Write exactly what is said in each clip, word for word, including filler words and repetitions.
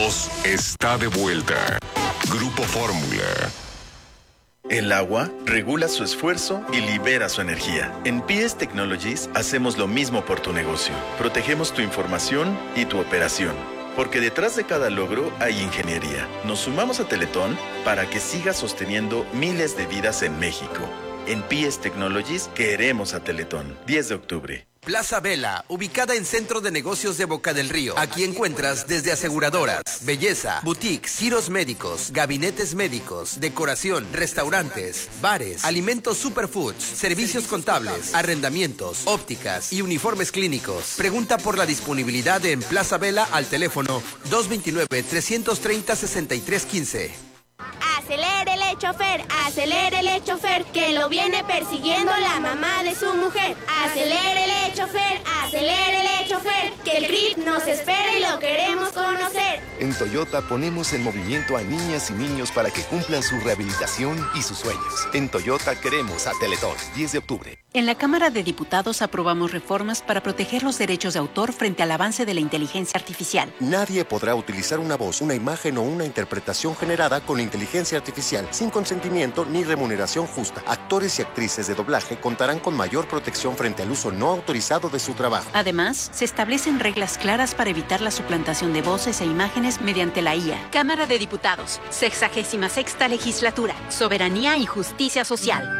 voz está de vuelta. Grupo Fórmula. El agua regula su esfuerzo y libera su energía. En P S Technologies hacemos lo mismo por tu negocio. Protegemos tu información y tu operación. Porque detrás de cada logro hay ingeniería. Nos sumamos a Teletón para que siga sosteniendo miles de vidas en México. En P S Technologies queremos a Teletón. diez de octubre. Plaza Vela, ubicada en Centro de Negocios de Boca del Río. Aquí encuentras desde aseguradoras, belleza, boutiques, giros médicos, gabinetes médicos, decoración, restaurantes, bares, alimentos superfoods, servicios contables, arrendamientos, ópticas y uniformes clínicos. Pregunta por la disponibilidad en Plaza Vela al teléfono dos dos nueve, tres tres cero, seis tres uno cinco. Acelérele, chofer, acelérele, chofer, que lo viene persiguiendo la mamá de su mujer. Acelérele, chofer, acelérele, chofer, que el C R I P nos espera y lo queremos conocer. En Toyota ponemos en movimiento a niñas y niños para que cumplan su rehabilitación y sus sueños. En Toyota queremos a Teletón. diez de octubre. En la Cámara de Diputados aprobamos reformas para proteger los derechos de autor frente al avance de la inteligencia artificial. Nadie podrá utilizar una voz, una imagen o una interpretación generada con inteligencia artificial sin consentimiento ni remuneración justa. Actores y actrices de doblaje contarán con mayor protección frente al uso no autorizado de su trabajo. Además, se establecen reglas claras para evitar la suplantación de voces e imágenes mediante la I A. Cámara de Diputados, sexagésima sexta legislatura, soberanía y justicia social.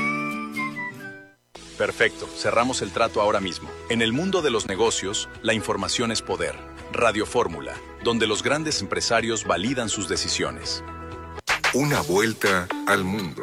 Perfecto, cerramos el trato ahora mismo. En el mundo de los negocios, la información es poder. Radio Fórmula, donde los grandes empresarios validan sus decisiones. Una vuelta al mundo.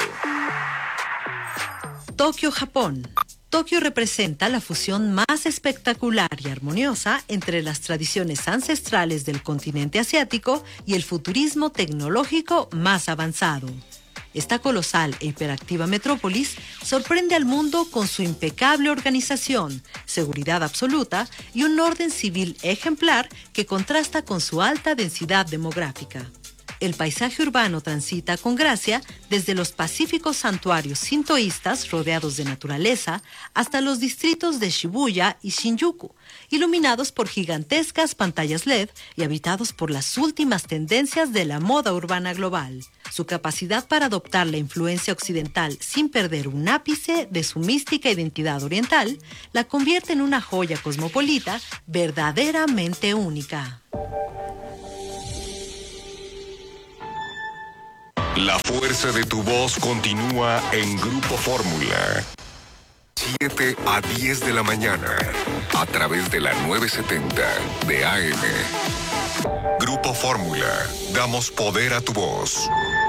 Tokio, Japón. Tokio representa la fusión más espectacular y armoniosa entre las tradiciones ancestrales del continente asiático y el futurismo tecnológico más avanzado. Esta colosal e hiperactiva metrópolis sorprende al mundo con su impecable organización, seguridad absoluta y un orden civil ejemplar que contrasta con su alta densidad demográfica. El paisaje urbano transita con gracia desde los pacíficos santuarios sintoístas rodeados de naturaleza hasta los distritos de Shibuya y Shinjuku, iluminados por gigantescas pantallas L E D y habitados por las últimas tendencias de la moda urbana global. Su capacidad para adoptar la influencia occidental sin perder un ápice de su mística identidad oriental la convierte en una joya cosmopolita verdaderamente única. La fuerza de tu voz continúa en Grupo Fórmula. siete a diez de la mañana, a través de la novecientos setenta de A M. Grupo Fórmula, damos poder a tu voz.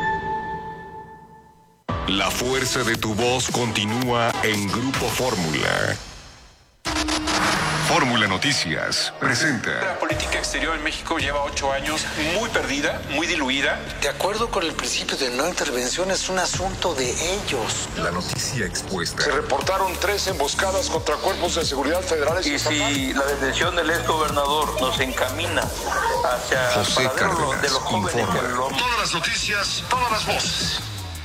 La fuerza de tu voz continúa en Grupo Fórmula. Fórmula Noticias presenta. La política exterior en México lleva ocho años muy perdida, muy diluida. De acuerdo con el principio de no intervención, es un asunto de ellos. La noticia expuesta. Se reportaron tres emboscadas contra cuerpos de seguridad federales. Y si la detención del ex gobernador nos encamina hacia José el paradero Cárdenas de los jóvenes informa. que lo... Todas las noticias, todas las voces.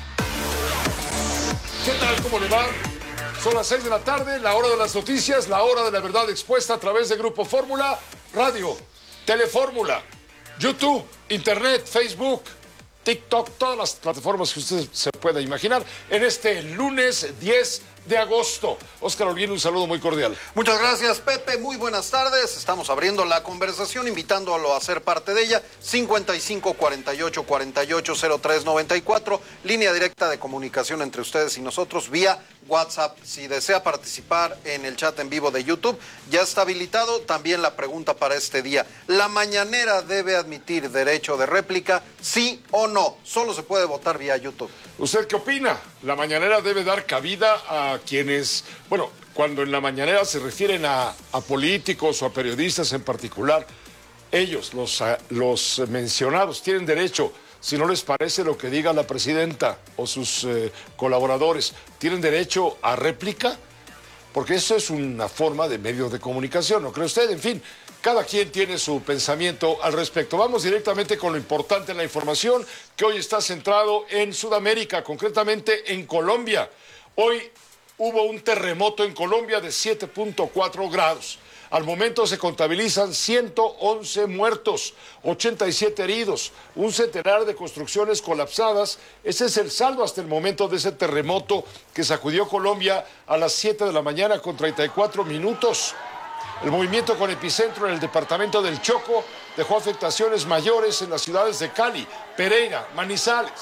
¿Qué tal? ¿Cómo le va? Son las seis de la tarde, la hora de las noticias, la hora de la verdad expuesta a través de Grupo Fórmula, Radio, Telefórmula, YouTube, Internet, Facebook, TikTok, todas las plataformas que usted se pueda imaginar en este lunes diez de agosto. Óscar Olguín, un saludo muy cordial. Muchas gracias, Pepe. Muy buenas tardes. Estamos abriendo la conversación, invitándolo a ser parte de ella. cincuenta y cinco, cuarenta y ocho, cuarenta y ocho, cero tres noventa y cuatro. Línea directa de comunicación entre ustedes y nosotros vía WhatsApp. Si desea participar en el chat en vivo de YouTube, ya está habilitado. También la pregunta para este día. ¿La mañanera debe admitir derecho de réplica? ¿Sí o no? Solo se puede votar vía YouTube. ¿Usted qué opina? ¿La mañanera debe dar cabida a quienes, bueno, cuando en la mañanera se refieren a, a políticos o a periodistas en particular, ellos, los, los mencionados, tienen derecho, si no les parece lo que diga la presidenta o sus eh, colaboradores, tienen derecho a réplica? Porque eso es una forma de medios de comunicación, ¿no cree usted? En fin, cada quien tiene su pensamiento al respecto. Vamos directamente con lo importante en la información, que hoy está centrado en Sudamérica, concretamente en Colombia. Hoy hubo un terremoto en Colombia de siete punto cuatro grados. Al momento se contabilizan ciento once muertos, ochenta y siete heridos, un centenar de construcciones colapsadas. Ese es el saldo hasta el momento de ese terremoto que sacudió Colombia a las siete de la mañana con treinta y cuatro minutos. El movimiento con epicentro en el departamento del Chocó dejó afectaciones mayores en las ciudades de Cali, Pereira, Manizales.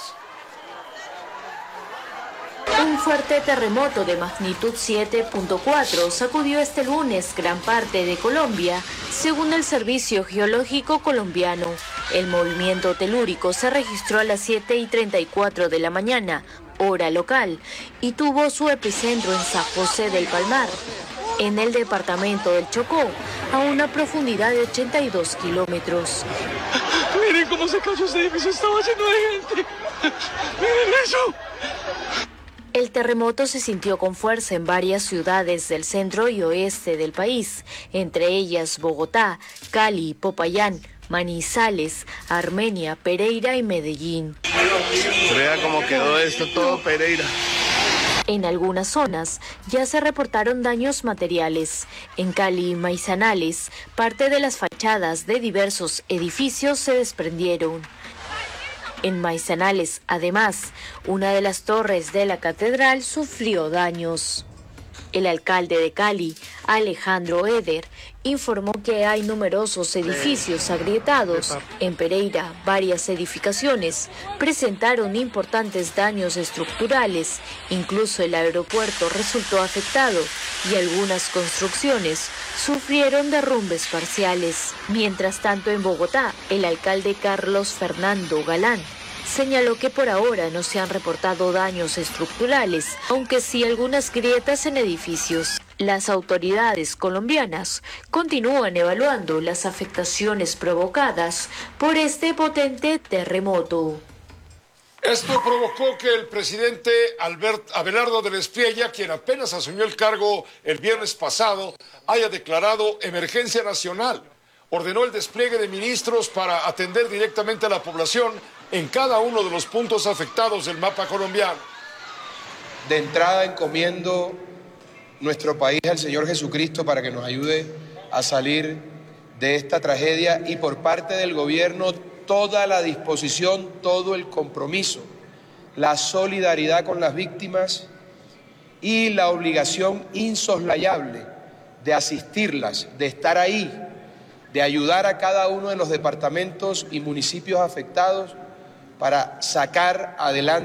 Un fuerte terremoto de magnitud siete punto cuatro sacudió este lunes gran parte de Colombia, según el Servicio Geológico Colombiano. El movimiento telúrico se registró a las siete y treinta y cuatro de la mañana, hora local, y tuvo su epicentro en San José del Palmar, en el departamento del Chocó, a una profundidad de ochenta y dos kilómetros. Miren cómo se cayó ese edificio, estaba lleno de gente. Miren eso. El terremoto se sintió con fuerza en varias ciudades del centro y oeste del país, entre ellas Bogotá, Cali, Popayán, Manizales, Armenia, Pereira y Medellín. Vea cómo quedó esto todo, Pereira. En algunas zonas ya se reportaron daños materiales. En Cali y Manizales, parte de las fachadas de diversos edificios se desprendieron. En Manizales, además, una de las torres de la catedral sufrió daños. El alcalde de Cali, Alejandro Eder, informó que hay numerosos edificios agrietados. En Pereira, varias edificaciones presentaron importantes daños estructurales. Incluso el aeropuerto resultó afectado y algunas construcciones sufrieron derrumbes parciales. Mientras tanto, en Bogotá, el alcalde Carlos Fernando Galán señaló que por ahora no se han reportado daños estructurales, aunque sí algunas grietas en edificios. Las autoridades colombianas continúan evaluando las afectaciones provocadas por este potente terremoto. Esto provocó que el presidente Albert, Abelardo del Espriella, quien apenas asumió el cargo el viernes pasado, haya declarado emergencia nacional. Ordenó el despliegue de ministros para atender directamente a la población en cada uno de los puntos afectados del mapa colombiano. De entrada encomiendo nuestro país al Señor Jesucristo para que nos ayude a salir de esta tragedia, y por parte del gobierno toda la disposición, todo el compromiso, la solidaridad con las víctimas y la obligación insoslayable de asistirlas, de estar ahí, de ayudar a cada uno de los departamentos y municipios afectados para sacar adelante